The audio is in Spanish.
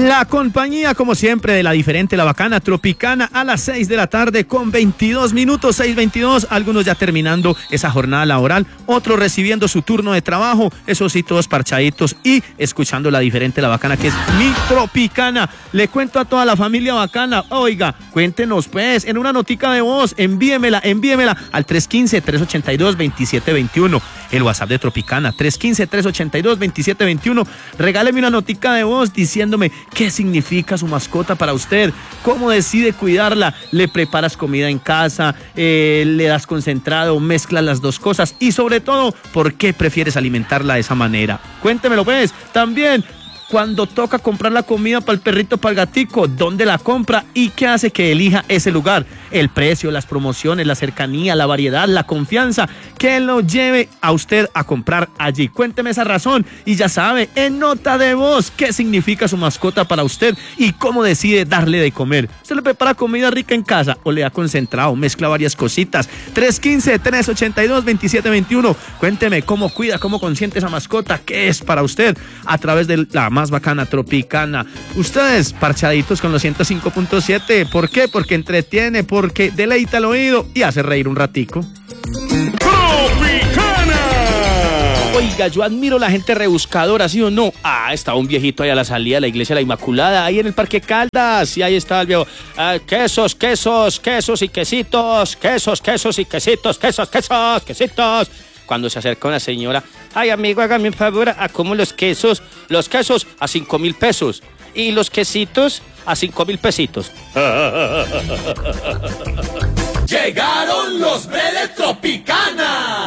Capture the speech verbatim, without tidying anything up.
La compañía, como siempre, de la diferente, la bacana, Tropicana, a las seis de la tarde con veintidós minutos, seis veintidós, algunos ya terminando esa jornada laboral, otros recibiendo su turno de trabajo, esos sí todos parchaditos y escuchando la diferente, la bacana, que es mi Tropicana. Le cuento a toda la familia bacana, oiga, cuéntenos pues, en una notica de voz, envíemela, envíemela al tres uno cinco, tres ocho dos, dos siete dos uno, el WhatsApp de Tropicana, tres uno cinco, tres ocho dos, dos siete dos uno, regáleme una notica de voz diciéndome qué significa su mascota para usted, cómo decide cuidarla, le preparas comida en casa, eh, le das concentrado, mezclas las dos cosas y sobre todo, ¿por qué prefieres alimentarla de esa manera? Cuéntemelo pues, también cuando toca comprar la comida para el perrito, para el gatico, ¿dónde la compra y qué hace que elija ese lugar? El precio, las promociones, la cercanía, la variedad, la confianza, que lo lleve a usted a comprar allí. Cuénteme esa razón y ya sabe, en nota de voz, qué significa su mascota para usted y cómo decide darle de comer. ¿Usted le prepara comida rica en casa o le da concentrado, mezcla varias cositas? tres uno cinco, tres ocho dos, dos siete dos uno. Cuénteme cómo cuida, cómo consiente esa mascota, qué es para usted a través de la más bacana Tropicana. Ustedes parchaditos con los ciento cinco punto siete. ¿Por qué? Porque entretiene, porque deleita el oído y hace reír un ratico. ¡Tropicana! Oiga, yo admiro la gente rebuscadora, ¿sí o no? Ah, estaba un viejito ahí a la salida de la iglesia de la Inmaculada, ahí en el Parque Caldas, y ahí estaba el viejo. Ah, quesos, quesos, quesos y quesitos, quesos, quesos y quesitos, quesos, quesos, quesitos. Cuando se acerca una señora, ay amigo, hágame un favor, ¿a cómo los quesos? Los quesos a cinco mil pesos y los quesitos a cinco mil pesitos. Llegaron los B de Tropicana.